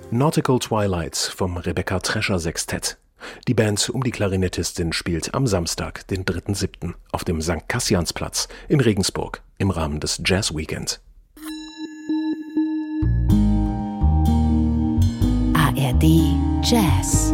Nautical Twilight vom Rebecca Trescher Sextett. Die Band um die Klarinettistin spielt am Samstag, den 3.7. auf dem St. Kassiansplatz in Regensburg im Rahmen des Jazz Weekend. ARD Jazz.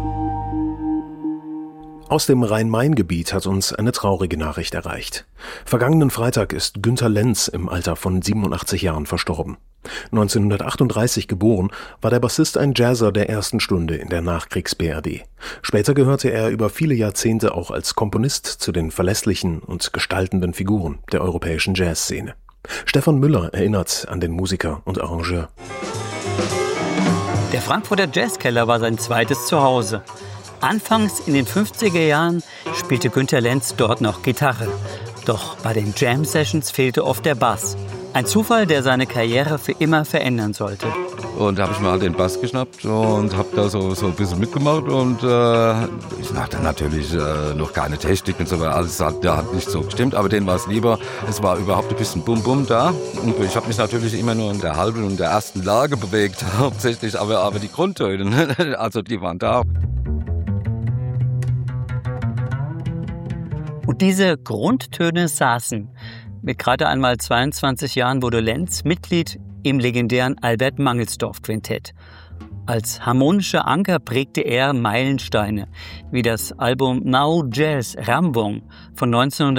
Aus dem Rhein-Main-Gebiet hat uns eine traurige Nachricht erreicht. Vergangenen Freitag ist Günter Lenz im Alter von 87 Jahren verstorben. 1938 geboren, war der Bassist ein Jazzer der ersten Stunde in der Nachkriegs-BRD. Später gehörte er über viele Jahrzehnte auch als Komponist zu den verlässlichen und gestaltenden Figuren der europäischen Jazzszene. Stefan Müller erinnert an den Musiker und Arrangeur. Der Frankfurter Jazzkeller war sein zweites Zuhause. Anfangs in den 50er Jahren spielte Günter Lenz dort noch Gitarre. Doch bei den Jam-Sessions fehlte oft der Bass. Ein Zufall, der seine Karriere für immer verändern sollte. Und da habe ich mal den Bass geschnappt und habe da so ein bisschen mitgemacht. Und ich hatte natürlich noch keine Technik und so, weil alles hat nicht so gestimmt. Aber denen war es lieber, es war überhaupt ein bisschen Bum-Bum da. Und ich habe mich natürlich immer nur in der halben und der ersten Lage bewegt, hauptsächlich. Aber die Grundtöne, also die waren da. Und diese Grundtöne saßen. Mit gerade einmal 22 Jahren wurde Lenz Mitglied im legendären Albert Mangelsdorff Quintett. Als harmonischer Anker prägte er Meilensteine, wie das Album Now Jazz Rambong von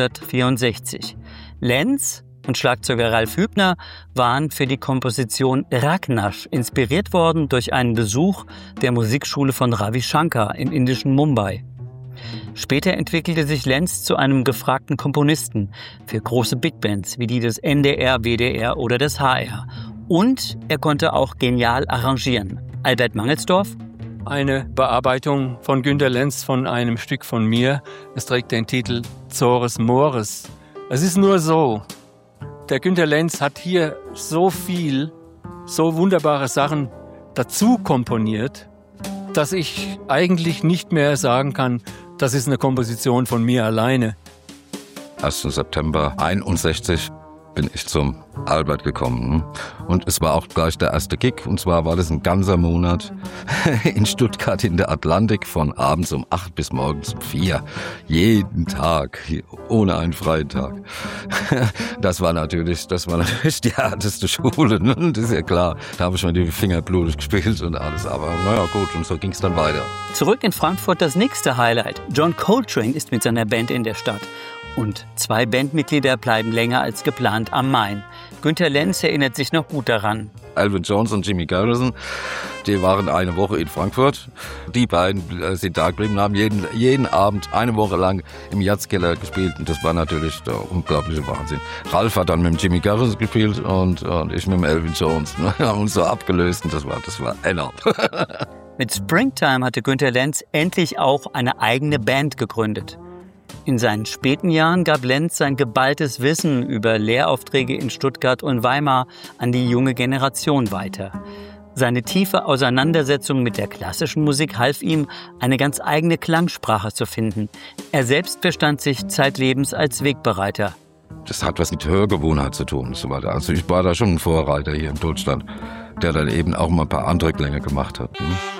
1964. Lenz und Schlagzeuger Ralf Hübner waren für die Komposition Ragnash inspiriert worden durch einen Besuch der Musikschule von Ravi Shankar im indischen Mumbai. Später entwickelte sich Lenz zu einem gefragten Komponisten für große Bigbands wie die des NDR, WDR oder des HR. Und er konnte auch genial arrangieren. Albert Mangelsdorff? Eine Bearbeitung von Günter Lenz von einem Stück von mir. Es trägt den Titel Zores Mores. Es ist nur so, der Günter Lenz hat hier so viel, so wunderbare Sachen dazu komponiert, dass ich eigentlich nicht mehr sagen kann, das ist eine Komposition von mir alleine. 1. September 1961 bin ich zum Albert gekommen. Und es war auch gleich der erste Gig. Und zwar war das ein ganzer Monat in Stuttgart in der Atlantik von abends um 8 bis morgens um 4. Jeden Tag, ohne einen freien Tag. Das war natürlich die härteste Schule. Ne? Das ist ja klar. Da habe ich schon die Finger blutig gespielt und alles. Aber naja, gut. Und so ging es dann weiter. Zurück in Frankfurt das nächste Highlight. John Coltrane ist mit seiner Band in der Stadt. Und 2 Bandmitglieder bleiben länger als geplant am Main. Günter Lenz erinnert sich noch gut daran. Elvin Jones und Jimmy Garrison, die waren eine Woche in Frankfurt. Die beiden sind da geblieben, haben jeden Abend eine Woche lang im Jazzkeller gespielt. Und das war natürlich der unglaubliche Wahnsinn. Ralf hat dann mit dem Jimmy Garrison gespielt und ich mit dem Elvin Jones. Wir haben uns so abgelöst und das war enorm. Mit Springtime hatte Günter Lenz endlich auch eine eigene Band gegründet. In seinen späten Jahren gab Lenz sein geballtes Wissen über Lehraufträge in Stuttgart und Weimar an die junge Generation weiter. Seine tiefe Auseinandersetzung mit der klassischen Musik half ihm, eine ganz eigene Klangsprache zu finden. Er selbst verstand sich zeitlebens als Wegbereiter. Das hat was mit Hörgewohnheit zu tun und so weiter. Also ich war da schon ein Vorreiter hier in Deutschland, der dann eben auch mal ein paar andere Klänge gemacht hat.